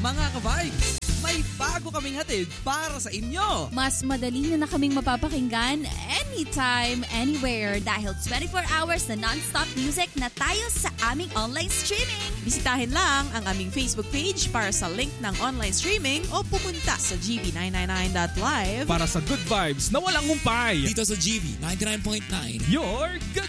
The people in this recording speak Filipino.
Mga ka-vibes, may bago kaming hatid para sa inyo. Mas madali nyo na kaming mapapakinggan anytime, anywhere dahil 24 hours na non-stop music na tayo sa aming online streaming. Bisitahin lang ang aming Facebook page para sa link ng online streaming o pumunta sa gb999.live Para sa good vibes na walang humpay. Dito sa GV 99.9. Your good